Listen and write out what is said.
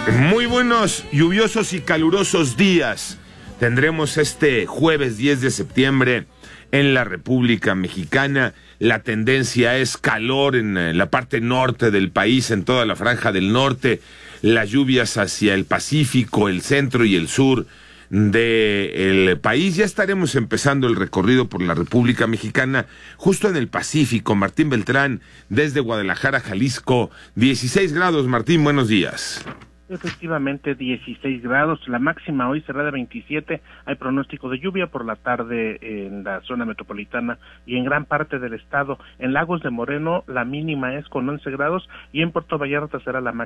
Muy buenos, lluviosos y calurosos días tendremos este jueves 10 de septiembre en la República Mexicana. La tendencia es calor en la parte norte del país, en toda la franja del norte. Las lluvias hacia el Pacífico, el centro y el sur del país. Ya estaremos empezando el recorrido por la República Mexicana, justo en el Pacífico. Martín Beltrán, desde Guadalajara, Jalisco. 16 grados, Martín, buenos días. Efectivamente, 16 grados, la máxima hoy será de 27, hay pronóstico de lluvia por la tarde en la zona metropolitana y en gran parte del estado. En Lagos de Moreno la mínima es con 11 grados y en Puerto Vallarta será la máxima